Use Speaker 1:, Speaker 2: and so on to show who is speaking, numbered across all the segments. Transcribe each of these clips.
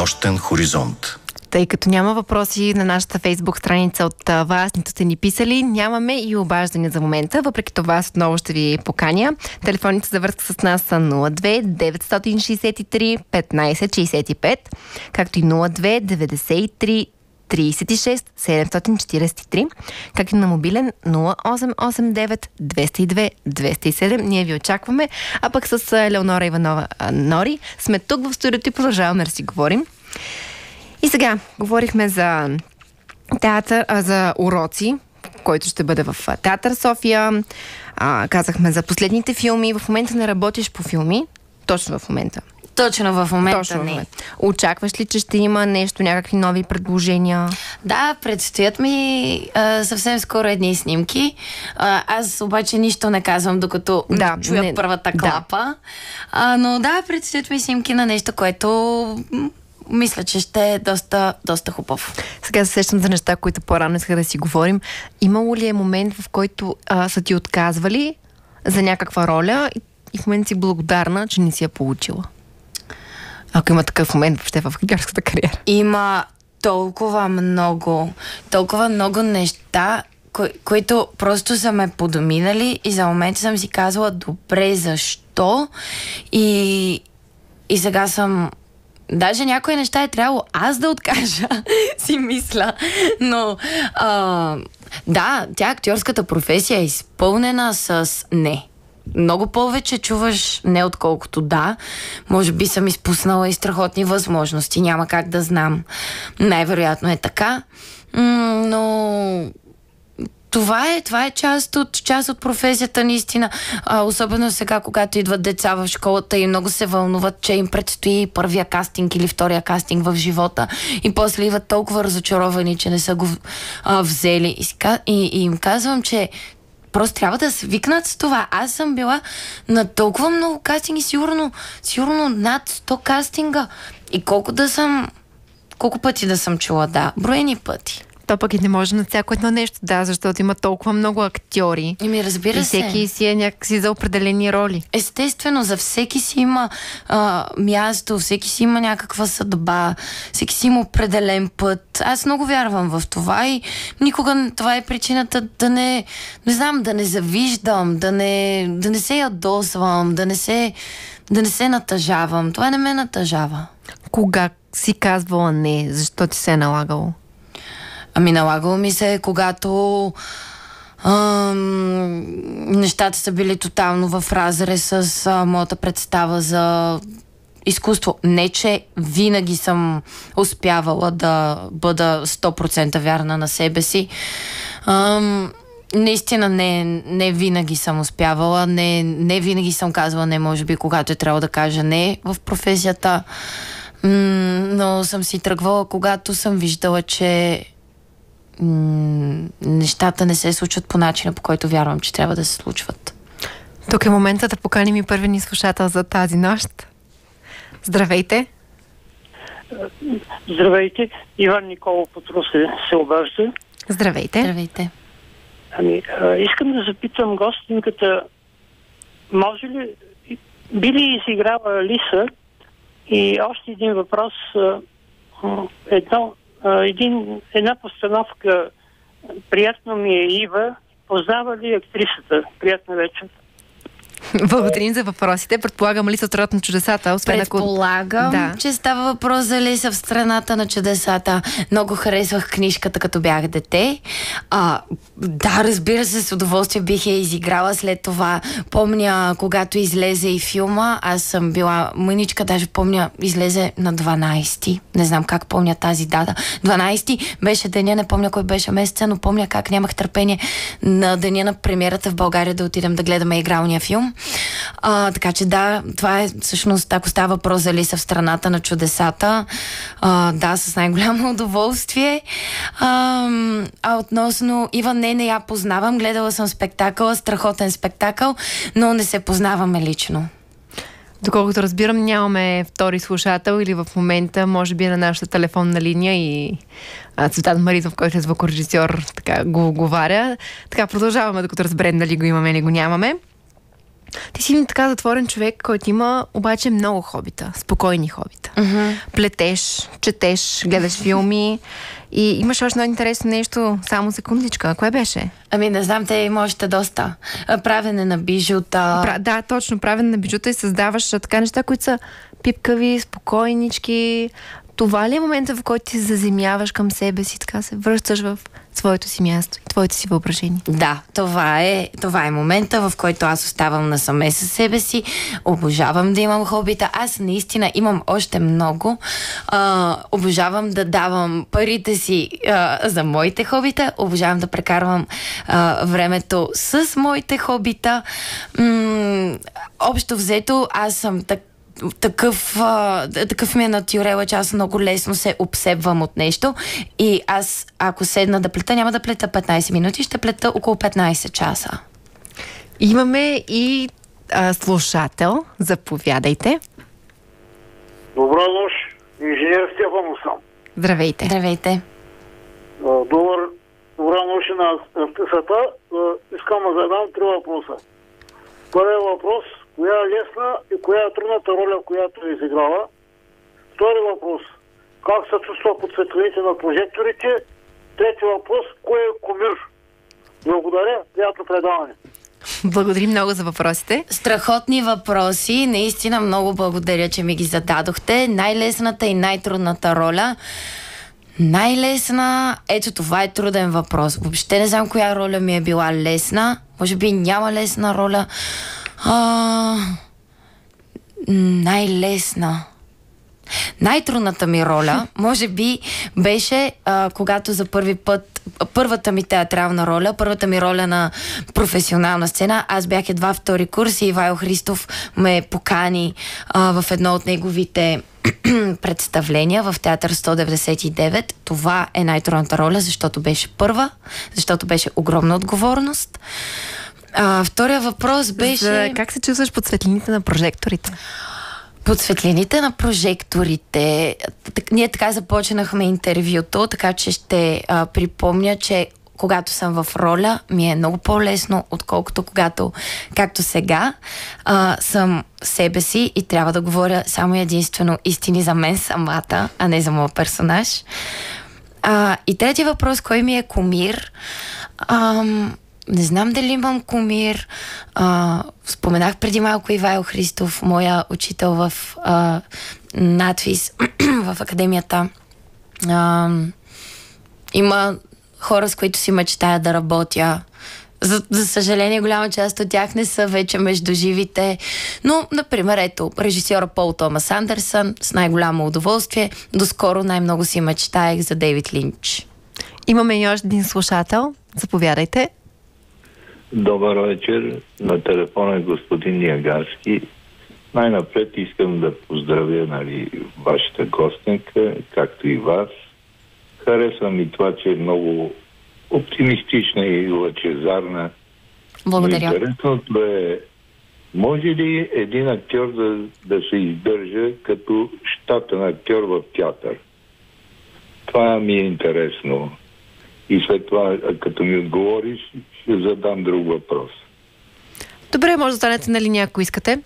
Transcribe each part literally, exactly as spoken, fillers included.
Speaker 1: Нощен хоризонт.
Speaker 2: Тъй като няма въпроси на нашата фейсбук страница от вас, нито сте ни писали, нямаме и обаждания за момента. Въпреки това отново ще ви поканя. Телефоните за връзка с нас са нула две деветстотин шейсет и три петнайсет шейсет и пет, както и нула две деветдесет и три трийсет и шест седемстотин четирийсет и три, както и на мобилен нула осем осем девет двеста и две двеста и седем. Ние ви очакваме, а пък с Леонора Иванова Нори сме тук в студиото и продължаваме да си говорим. И сега говорихме за театър, а, за уроци, който ще бъде в Театър София. А, казахме за последните филми. В момента не работиш по филми. Точно в момента.
Speaker 3: Точно в момента
Speaker 2: Точно
Speaker 3: не.
Speaker 2: в момента. Очакваш ли, че ще има нещо, някакви нови предложения?
Speaker 3: Да, предстоят ми а, съвсем скоро едни снимки. А, аз обаче нищо не казвам, докато
Speaker 2: да,
Speaker 3: чуя
Speaker 2: не,
Speaker 3: първата
Speaker 2: да.
Speaker 3: клапа. А, но да, предстоят ми снимки на нещо, което мисля, че ще е доста, доста хубаво.
Speaker 2: Сега се сещам за неща, които по-рано исках да си говорим. Имало ли е момент, в който а, са ти отказвали за някаква роля и, и в момент си благодарна, че не си я получила? Ако има такъв момент въобще в актьорската кариера.
Speaker 3: Има толкова много, толкова много неща, кои, които просто са ме подминали и за момент съм си казала, добре, защо? И, и сега съм... Даже някои неща е трябвало аз да откажа, си мисля. Но а, да, тя актьорската професия е изпълнена с не. Много повече чуваш не отколкото да. Може би съм изпуснала и страхотни възможности. Няма как да знам. Най-вероятно е така. Но това е, това е част от, част от професията наистина. А, особено сега, когато идват деца в школата и много се вълнуват, че им предстои първия кастинг или втория кастинг в живота. И после идват толкова разочаровани, че не са го а, взели. И, и, и им казвам, че просто трябва да свикнат с това. Аз съм била на толкова много кастинги, сигурно, сигурно над сто кастинга. И колко да съм, колко пъти да съм чула да, броени пъти.
Speaker 2: То пък и не може на всяко едно нещо, да, защото има толкова много актьори.
Speaker 3: И ми разбира
Speaker 2: и
Speaker 3: се.
Speaker 2: всеки си е някакси за определени роли.
Speaker 3: Естествено, за всеки си има а, място, всеки си има някаква съдба, всеки си има определен път. Аз много вярвам в това и никога това е причината да не, не знам, да не завиждам, да не, да не се ядосвам, да не се, да не се натъжавам. Това не ме натъжава.
Speaker 2: Кога си казвала не? Защо ти се е налагало?
Speaker 3: Ами налагало ми се, когато ам, нещата са били тотално в разрез с а, моята представа за изкуство. Не, че винаги съм успявала да бъда сто процента вярна на себе си. Ам, наистина не, не винаги съм успявала, не, не винаги съм казвала не, може би когато е трябвало да кажа не в професията. М- но съм си тръгвала, когато съм виждала, че нещата не се случват по начина, по който вярвам, че трябва да се случват.
Speaker 2: Тук е момента да поканим и първи ни слушател за тази нощ. Здравейте!
Speaker 4: Здравейте! Иван Николов от Русе се обажда.
Speaker 2: Здравейте!
Speaker 3: Здравейте!
Speaker 4: Ами, а, искам да запитам гостинката, може ли, би ли изиграла Лиса? И още един въпрос, а, едно Един, една постановка, приятно ми е Ива, познава ли актрисата? Приятна вечер.
Speaker 2: Благодарим за въпросите. Предполагам Лиса от Родът на чудесата. Освен
Speaker 3: Предполагам,
Speaker 2: ако... да.
Speaker 3: че става въпрос за Лиса в страната на чудесата. Много харесвах книжката, като бях дете. А, да, разбира се, с удоволствие бих я изиграла след това. Помня, когато излезе и филма, аз съм била мъничка, даже помня, излезе на дванайсети. Не знам как помня тази дата. дванайсети беше деня, не помня кой беше месеца, но помня как нямах търпение на деня на премиерата в България да отидем да гледаме игралния филм. А, така че да, това е всъщност, ако става въпрос за Лиса в страната на чудесата, а, да, с най-голямо удоволствие. А, а относно Ива, не, не я познавам, гледала съм спектакъл, страхотен спектакъл, но не се познаваме лично.
Speaker 2: Доколкото разбирам, нямаме втори слушател или в момента, може би на нашата телефонна линия и Цветан Маритов, който е звукорежисьор, така го оговаря. Така, продължаваме, докато разберем дали го имаме или го нямаме. Ти си така затворен човек, който има обаче много хобита, спокойни хобита. Mm-hmm. Плетеш, четеш, гледаш филми и имаш още много интересно нещо. Само секундичка. Кое беше?
Speaker 3: Ами не знам, те има още доста. Правене на бижута.
Speaker 2: Пра, да, точно. Правене на бижута и създаваш така неща, които са пипкави, спокойнички. Това ли е момента, в който ти заземяваш към себе си, така се връщаш в своето си място и твоето си въображение?
Speaker 3: Да, това е, това е момента, в който аз оставам насаме със себе си. Обожавам да имам хобита. Аз наистина имам още много. А, обожавам да давам парите си а, за моите хобита. Обожавам да прекарвам а, времето с моите хобита. М- общо взето, аз съм така Такъв, а, такъв ми е натюрела, че аз много лесно се обсебвам от нещо и аз, ако седна да плета, няма да плета петнайсет минути, ще плета около петнайсет часа.
Speaker 2: Имаме и а, слушател. Заповядайте.
Speaker 1: Добра нощ. Инженер Стефанов съм.
Speaker 2: Здравейте.
Speaker 3: Здравейте.
Speaker 1: Добър, добра нощ на артистата. Искам да задам три въпроса. Първият въпрос: коя е лесна и коя е трудната роля, която е изиграла? Втори въпрос: как се чувства под светлините на прожекторите? Трети въпрос: кой е кумир? Благодаря, приятно предаване.
Speaker 2: Благодарим много за въпросите.
Speaker 3: Страхотни въпроси. Наистина много благодаря, че ми ги зададохте. Най-лесната и най-трудната роля. Най-лесна, ето това е труден въпрос. Въобще не знам коя роля ми е била лесна. Може би няма лесна роля. А, най-лесна. Най-трудната ми роля, може би, беше а, когато за първи път, първата ми театрална роля, първата ми роля на професионална сцена, аз бях едва втори курс и Ивайло Христов ме покани а, в едно от неговите представления в Театър сто деветдесет и девет. Това е най-трудната роля, защото беше първа, защото беше огромна отговорност. А, втория въпрос беше...
Speaker 2: За как се чувстваш под светлините на прожекторите?
Speaker 3: Под светлините на прожекторите. Ние така започнахме интервюто, така че ще а, припомня, че когато съм в роля, ми е много по-лесно, отколкото когато, както сега, а, съм себе си и трябва да говоря само единствено истини за мен самата, а не за моя персонаж. А, и третия въпрос: кой ми е кумир? Ам... Не знам дали имам кумир. А, споменах преди малко Ивайло Христов, моя учител в а, надвис в академията. А, има хора, с които си мечтая да работя. За, за съжаление, голяма част от тях не са вече между живите. Но, например, ето, режисьора Пол Томас Андерсън, с най-голямо удоволствие. Доскоро най-много си мечтаех за Дейвид Линч.
Speaker 2: Имаме и още един слушател. Заповядайте.
Speaker 5: Добър вечер. На телефона е господин Ниагарски. Най-напред искам да поздравя, нали, вашата гостенка, както и вас. Харесвам и това, че е много оптимистична и лъчезарна.
Speaker 3: Благодаря.
Speaker 5: Но интересното е, може ли един актьор да, да се издържа като щатен актьор в театър? Това ми е интересно. И след това, като ми отговориш, ще задам друг въпрос.
Speaker 2: Добре, може да останете на линия, ако искате.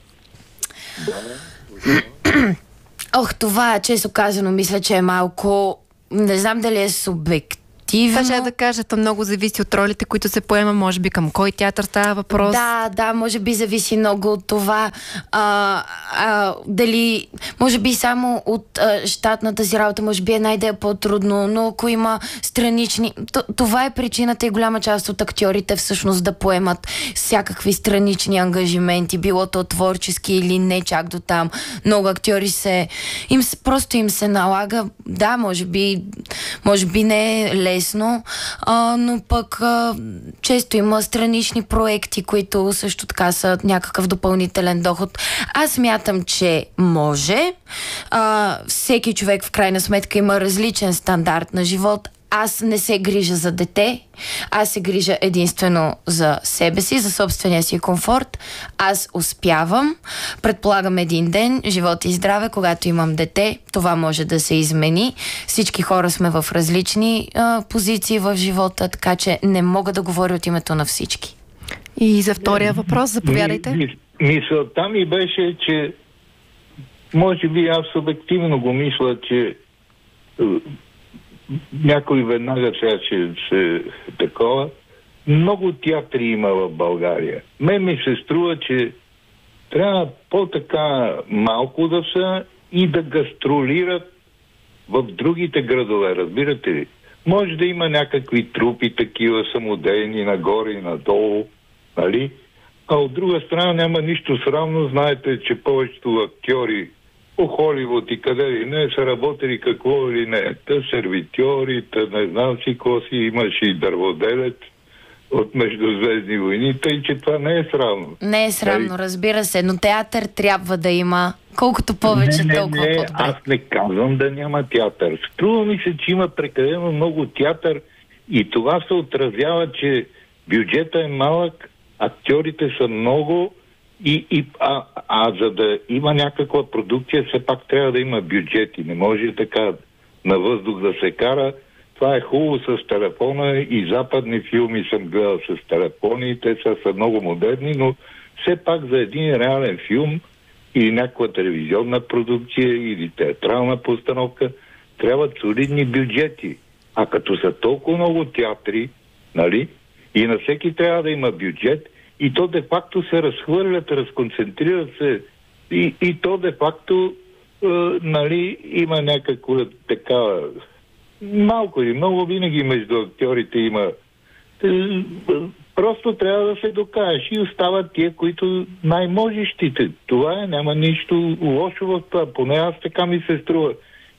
Speaker 5: Да.
Speaker 3: Ох, това, често казано, мисля, че е малко... Не знам дали е субективно.
Speaker 2: Това ще да кажа, то много зависи от ролите, които се поема, може би към кой театър става въпрос.
Speaker 3: Да, да, може би зависи много от това. А, а, дали, може би само от а, щатната си работа, може би една идея по-трудно, но ако има странични... Това е причината и голяма част от актьорите всъщност да поемат всякакви странични ангажименти, било то творчески или не чак до там. Много актьори се... Им, просто им се налага, да, може би, може би не е лесно, А, но пък а, често има странични проекти, които също така са някакъв допълнителен доход. Аз смятам, че може. А, всеки човек в крайна сметка има различен стандарт на живот. Аз не се грижа за дете, аз се грижа единствено за себе си, за собствения си комфорт. Аз успявам, предполагам един ден, живот и здраве, когато имам дете, това може да се измени. Всички хора сме в различни а, позиции в живота, така че не мога да говоря от името на всички.
Speaker 2: И за втория въпрос, заповядайте.
Speaker 5: мисълта ми беше, че може би аз субективно го мисля, че някой веднага сега ще се такова. Много театри има в България. Мен ми се струва, че трябва по-така малко да са и да гастролират в другите градове, разбирате ли? Може да има някакви трупи такива самодейни нагоре и надолу, нали? А от друга страна няма нищо срамно. Знаете, че повечето актьори по Холивуд и къде ли не са работили какво или не. Та сервитьори, та не знам си какво си, имаш и дърводелец от Междузвездни войни, тъй че това не е срамно.
Speaker 3: Не е срамно, разбира се, но театър трябва да има. Колкото повече,
Speaker 5: не, не,
Speaker 3: толкова
Speaker 5: не,
Speaker 3: по-добре.
Speaker 5: Аз не казвам да няма театър. Струва ми се, че има прекалено много театър и това се отразява, че бюджета е малък, актьорите са много, и, и, а, а за да има някаква продукция, все пак трябва да има бюджети. Не може така на въздух да се кара. Това е хубаво с телефона и западни филми съм гледал с телефони, те са, са много модерни, но все пак за един реален филм или някаква телевизионна продукция или театрална постановка трябват солидни бюджети. А като са толкова много театри, нали, и на всеки трябва да има бюджет, и то де-факто се разхвърлят, разконцентрират се, и, и то де-факто е, нали, има някаква такава малко или много винаги между актьорите има. Е, просто трябва да се докажеш и остават тия, които най-можещите. Това е, няма нищо лошо в това, поне аз така ми се струва.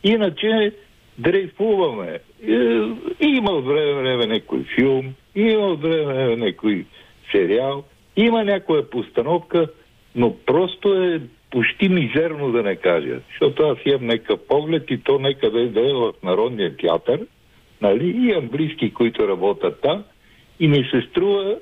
Speaker 5: Иначе дрейфуваме. Е, има от време време някой филм, има от време време някой сериал, има някоя постановка, но просто е почти мизерно да не кажа. Защото аз имам някакъв поглед и то некъде да е в Народния театър, нали, и имам близки, които работят там, и ми се струва,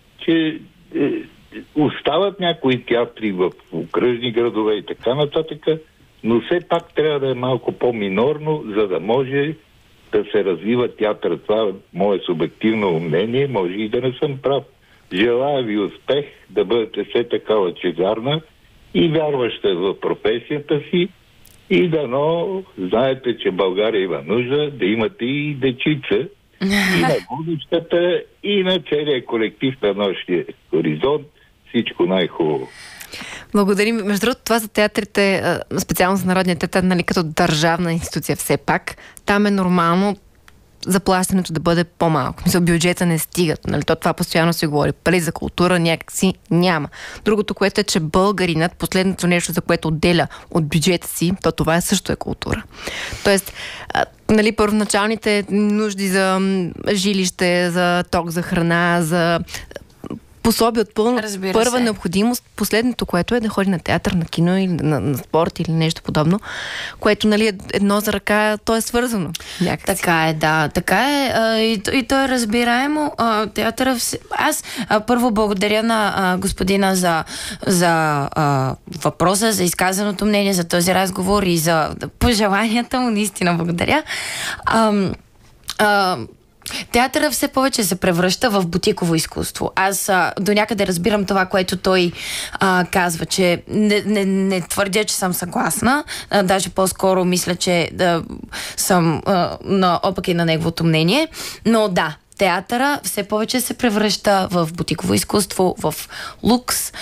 Speaker 5: че е, остават някои театри в окръжни градове и така нататък, но все пак трябва да е малко по-минорно, за да може да се развива театър. Това е мое субективно мнение, може и да не съм прав. Желая ви успех, да бъдете все такава чезарна и вярваща в професията си, и дано знаете, че България има нужда да имате и дечица, и на водещата, и на целия колектив на Нощния хоризонт. Всичко най-хубаво.
Speaker 2: Благодарим. Между другото, това за театрите, специално за Народния театър, нали, като държавна институция все пак, там е нормално заплащането да бъде по-малко. Мисля, бюджета не стигат. Нали? То това постоянно се говори. Пари за култура някакси няма. Другото, което е, че българинът, последното нещо, за което отделя от бюджета си, то това е също е култура. Тоест, а, нали, първоначалните нужди за жилище, за ток, за храна, за пособи от пълна първа се. необходимост. Последното, което е да ходи на театър, на кино или на, на спорт или нещо подобно, което, нали, едно за ръка, то е свързано някакси.
Speaker 3: Така е, да. Така е. А, и, и то е разбираемо. А, театъра... Вс... Аз а, първо благодаря на а, господина за, за а, въпроса, за изказаното мнение, за този разговор и за пожеланията му. Наистина благодаря. А, а, Театъра все повече се превръща в бутиково изкуство. Аз а, до някъде разбирам това, което той а, казва, че не, не, не твърдя, че съм съгласна. А, даже по-скоро мисля, че да, съм а, на, опаки на неговото мнение. Но да, театъра все повече се превръща в бутиково изкуство, в лукс.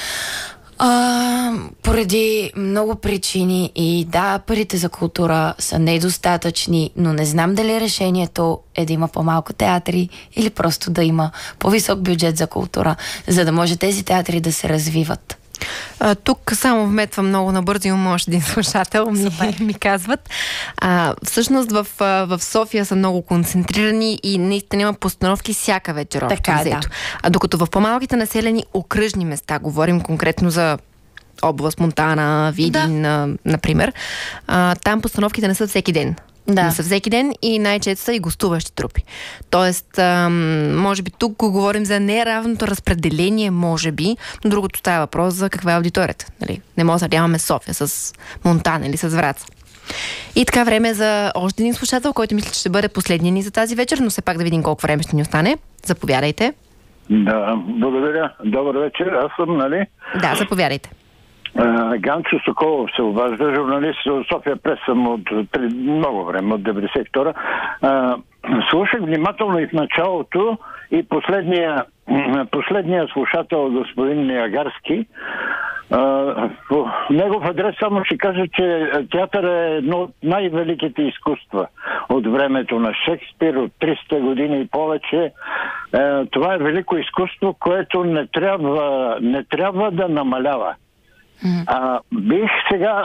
Speaker 3: А, поради много причини, и да, парите за култура са недостатъчни, но не знам дали решението е да има по-малко театри или просто да има по-висок бюджет за култура, за да може тези театри да се развиват.
Speaker 2: А, тук само вметвам много набързо, имам още един слушател, ми, ми казват. А, всъщност в, в София са много концентрирани и наистина има постановки всяка вечер.
Speaker 3: Така, да.
Speaker 2: А докато в по-малките населени окръжни места, говорим конкретно за област Монтана, Видин, да. например, а, там постановките не са всеки ден. Да. Не са всеки ден и най-често са и гостуващи трупи. Тоест, ам, може би тук го говорим за неравното разпределение, може би, но другото става въпрос за каква е аудиторията. Нали? Не може да сравняваме София с Монтана или с Враца. И така, време за още един слушател, който мисля, че ще бъде последния ни за тази вечер, но все пак да видим колко време ще ни остане. Заповядайте.
Speaker 6: Да, благодаря. Добър вечер. Аз съм, нали?
Speaker 2: Да, заповядайте.
Speaker 6: Ганчо Соколов се обажда, журналист от София Прес съм от много време, от деветдесет и втора. Слушах внимателно и в началото и последния, последния слушател, господин Ниагарски. По негов адрес само ще кажа, че театър е едно от най-великите изкуства от времето на Шекспир, от триста години и повече. Това е велико изкуство, което не трябва, не трябва да намалява. А, бих сега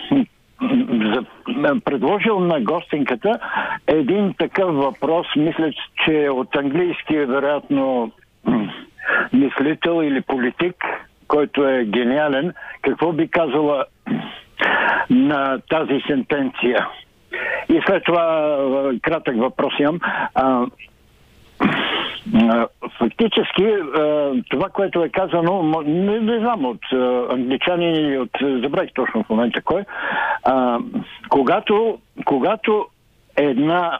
Speaker 6: предложил на гостинката един такъв въпрос, мисля, че от английски е вероятно мислител или политик, който е гениален. Какво би казала на тази сентенция? И след това кратък въпрос имам. А, Фактически, това, което е казано, не, не знам, от англичани или от... забравих точно в момента кой. А, когато, когато една...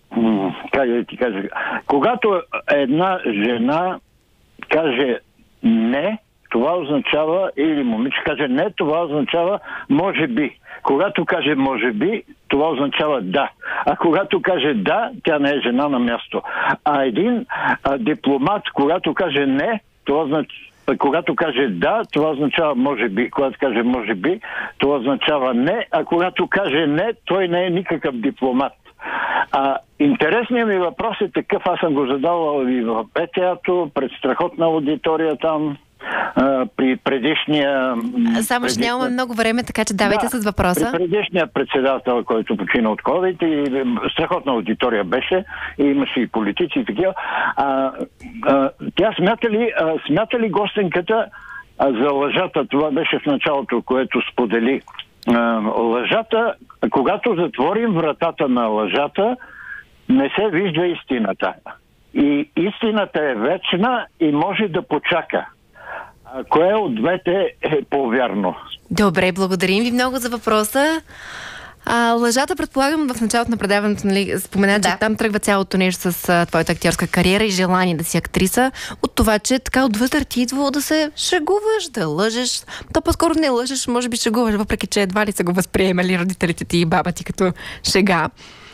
Speaker 6: Как да ти кажа? Когато една жена каже не, това означава, или момиче каже не, това означава може би. Когато каже може би, това означава да. А когато каже да, тя не е жена на място. А един а, дипломат, когато каже не, това означава, когато каже да, това означава може би. Когато каже може би, това означава не. А когато каже не, той не е никакъв дипломат. А, интересният ми въпрос е такъв, аз съм го задавал и в БТА-то, пред страхотна аудитория там, при предишния...
Speaker 2: Само ще
Speaker 6: предишния...
Speaker 2: нямаме много време, така че давайте да, с въпроса.
Speaker 6: При предишния председател, който почина от COVID, и страхотна аудитория беше, и имаше и политици и такива. А, а, тя смята ли, а, смята ли гостенката а, за лъжата? Това беше в началото, което сподели. А, лъжата, когато затворим вратата на лъжата, не се вижда истината. И истината е вечна и може да почака. А кое от двете е по-вярно?
Speaker 2: Добре, благодарим ви много за въпроса. А, лъжата, предполагам, в началото на предаването, нали, спомена, да, че там тръгва цялото нещо с а, твоята актьорска кариера и желание да си актриса, от това, че така отвътре ти идва да се шегуваш, да лъжеш. То по-скоро не лъжеш, може би шегуваш, въпреки че едва ли са го възприемали родителите ти и баба ти като шега.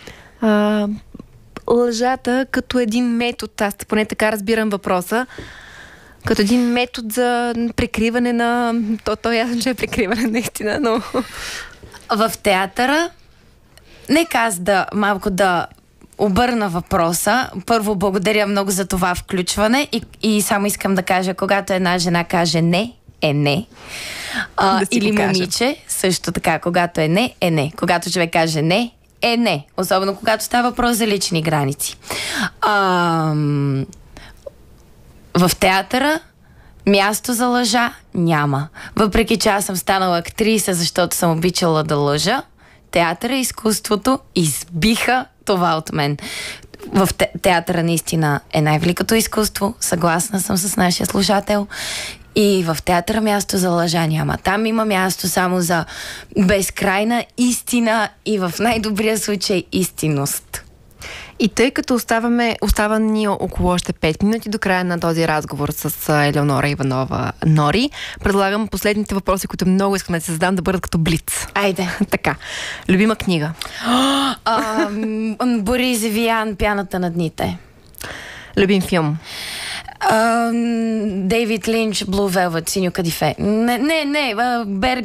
Speaker 2: А, лъжата като един метод, аз поне така разбирам въпроса, като един метод за прикриване на... То, то ясно, че е прикриване наистина, но...
Speaker 3: В театъра, нека аз да малко да обърна въпроса. Първо, благодаря много за това включване и, и само искам да кажа, когато една жена каже не, е не. А, да или момиче, също така, когато е не, е не. Когато човек каже не, е не. Особено когато става въпрос за лични граници. А, в театъра място за лъжа няма. Въпреки че аз съм станала актриса, защото съм обичала да лъжа, театъра и изкуството избиха това от мен. В те- театъра наистина е най-великото изкуство. Съгласна съм с нашия слушател. И в театъра място за лъжа няма. Там има място само за безкрайна истина и в най-добрия случай истинност.
Speaker 2: И тъй като оставаме, остава ни около още пет минути до края на този разговор с Елеонора Иванова Нори, предлагам последните въпроси, които много искам да се задам, да бъдат като блиц.
Speaker 3: Айде.
Speaker 2: Така. Любима книга?
Speaker 3: а, Борис Виян, Пяната на дните.
Speaker 2: Любим филм?
Speaker 3: Дейвид Линч, Blue Velvet, Синьо кадифе. Не, не, не, Берг